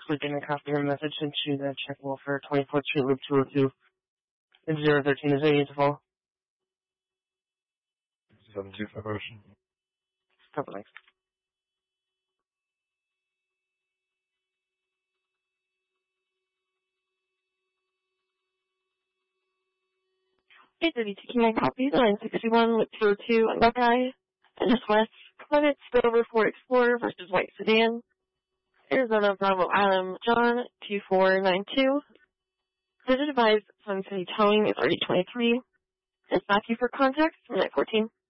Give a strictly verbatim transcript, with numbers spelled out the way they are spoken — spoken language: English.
Sleeping a copy of your message sent you the check will for twenty-fourth Street Loop two oh two. And zero thirteen is ready to fall. seven two five Ocean. Couple next. eight thirty, taking my copy, nine sixty-one with two oh two on Buckeye. And just west, Clement Stover Ford Explorer versus White Sedan. Arizona Bravo Island John two four nine two. Digit advised Sun City Towing is already twenty-three. And back you for contact from night fourteen.